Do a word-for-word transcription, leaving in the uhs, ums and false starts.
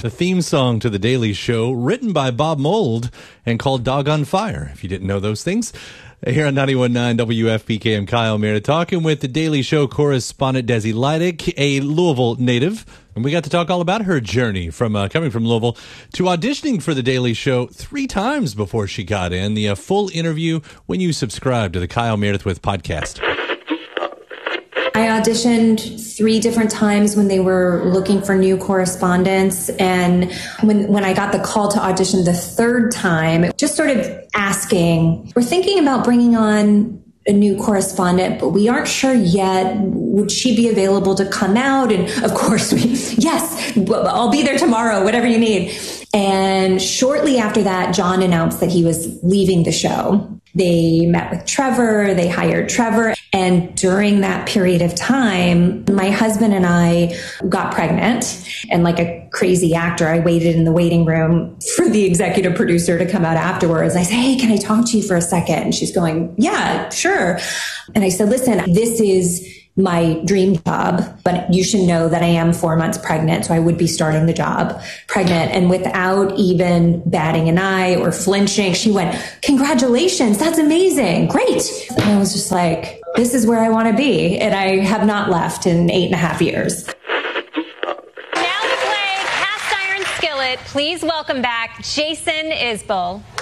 the theme song to The Daily Show, written by Bob Mould and called Dog on Fire, if you didn't know those things. Here on ninety-one point nine W F P K, I'm Kyle Meredith, talking with The Daily Show correspondent Desi Leidick, a Louisville native. And we got to talk all about her journey from uh, coming from Louisville to auditioning for The Daily Show three times before she got in. The uh, full interview when you subscribe to the Kyle Meredith With podcast. I auditioned three different times when they were looking for new correspondents. And when, when I got the call to audition the third time, just sort of asking, we're thinking about bringing on a new correspondent, but we aren't sure yet. Would she be available to come out? And of course, we, yes, I'll be there tomorrow, whatever you need. And shortly after that, John announced that he was leaving the show. They met with Trevor, they hired Trevor. And during that period of time, my husband and I got pregnant. And like a crazy actor, I waited in the waiting room for the executive producer to come out afterwards. I said, hey, can I talk to you for a second? And she's going, yeah, sure. And I said, listen, this is my dream job, but you should know that I am four months pregnant, so I would be starting the job pregnant. And without even batting an eye or flinching, she went, congratulations, that's amazing, great. And I was just like, this is where I want to be. And I have not left in eight and a half years. Now to play Cast Iron Skillet, please welcome back Jason Isbell.